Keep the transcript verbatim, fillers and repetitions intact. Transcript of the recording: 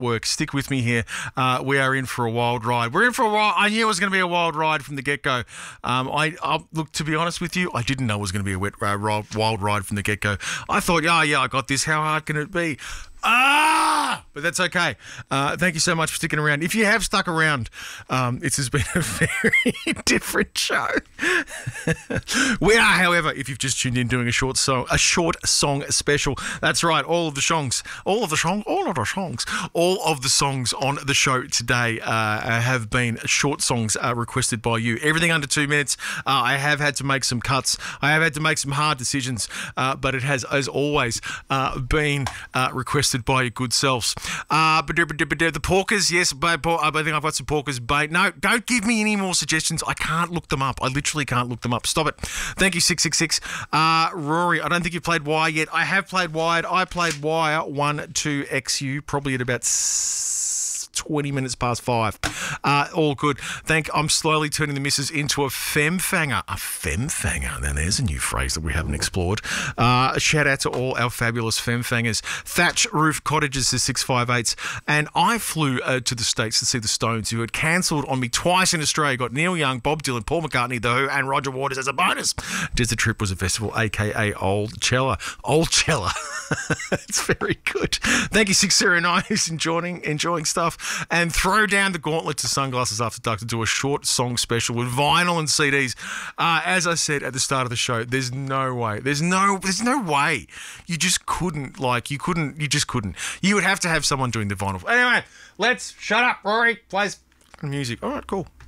work. Stick with me here. Uh, we are in for a wild ride. We're in for a wild. I knew it was going to be a wild ride from the get-go. Um, I, I look, to be honest with you, I didn't know it was going to be a wet, uh, wild ride from the get-go. I thought, yeah, yeah, I got this. How hard can it be? Ah! But that's okay. Uh, thank you so much for sticking around. If you have stuck around, um, it has been a very different show. We are, however, if you've just tuned in, doing a short song, a short song special. That's right. All of the songs, all of the songs, all of the songs, all of the songs on the show today uh, have been short songs uh, requested by you. Everything under two minutes. Uh, I have had to make some cuts. I have had to make some hard decisions, uh, but it has, as always, uh, been uh, requested by your good selves. Uh, the porkers, yes, but I think I've got some porkers bait. No, don't give me any more suggestions. I can't look them up. I literally can't look them up. Stop it. Thank you, six six six. Uh, Rory, I don't think you've played Wire yet. I have played Wired. I played Wire one two X U probably at about twenty minutes past five. Uh, all good. Thank. I'm slowly turning the missus into a femfanger. A femfanger. Now there's a new phrase that we haven't explored. Uh, shout out to all our fabulous femfangers. Thatch Roof Cottages is six five eights. And I flew uh, to the States to see the Stones, who had cancelled on me twice in Australia. Got Neil Young, Bob Dylan, Paul McCartney, The Who, and Roger Waters as a bonus. Desert Trip was a festival, a k a. Old Cella. Old Cella. It's very good. Thank you, six zero nine, who's enjoying, enjoying stuff. And throw down the gauntlet to Sunglasses After Dark to do a short song special with vinyl and C Ds. Uh, as I said at the start of the show, there's no way. There's no there's no way. You just couldn't, like, you couldn't, you just couldn't. You would have to have someone doing the vinyl. Anyway, let's shut up, Rory. Plays music. All right, cool.